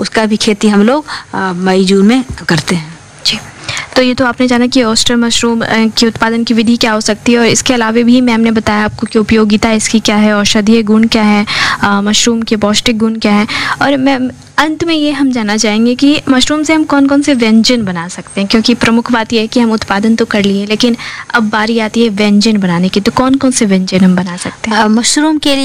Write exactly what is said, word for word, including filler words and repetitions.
उसका भी खेती हम लोग मई जून में करते हैं। जी, तो ये तो आपने जाना कि ऑयस्टर मशरूम की उत्पादन की विधि क्या हो सकती है, और इसके अलावा भी मैम ने बताया आपको कि उपयोगिता इसकी क्या है, औषधीय गुण क्या है, मशरूम के पौष्टिक गुण क्या है। और मैम अंत में ये हम जानना चाहेंगे कि मशरूम से हम कौन कौन से व्यंजन बना सकते हैं, क्योंकि प्रमुख बात यह है कि हम उत्पादन तो कर लिए लेकिन अब बारी आती है व्यंजन बनाने की, तो कौन कौन से व्यंजन हम बना सकते हैं? मशरूम के लिए